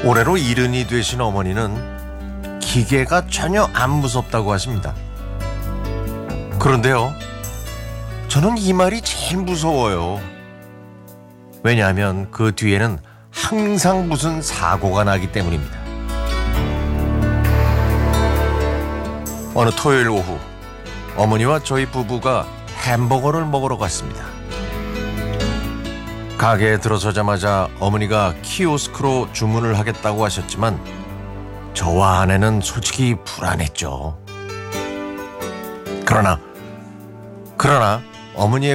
올해로 70이 되신 어머니는 기계가 전혀 안 무섭다고 하십니다. 그런데요, 저는 이 말이 제일 무서워요. 왜냐하면 그 뒤에는 항상 무슨 사고가 나기 때문입니다. 어느 토요일 오후, 어머니와 저희 부부가 햄버거를 먹으러 갔습니다. 가게에 들어서자마자 어머니가 키오스크로 주문을 하겠다고 하셨지만 저와 아내는 솔직히 불안했죠. 그러나 어머니의